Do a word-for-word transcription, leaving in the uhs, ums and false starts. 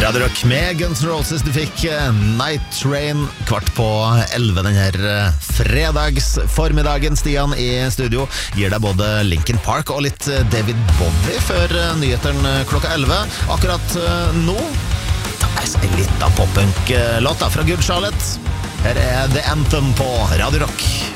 Radio Rock med Guns N' Roses. Du fikk Night Train kvart på elleve den her fredags formiddagen. Stian i studio gir deg både Linkin Park og litt David Bowie før nyhetene klokka elleve. Akkurat nå da er det en liten pop-punk-låt fra Good Charlotte. Her er The Anthem på Radio Rock.